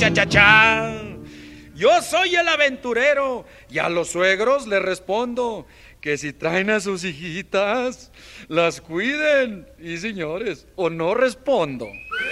Cha, cha, cha. Yo soy el aventurero y a los suegros les respondo que si traen a sus hijitas, las cuiden. Y señores, o no respondo.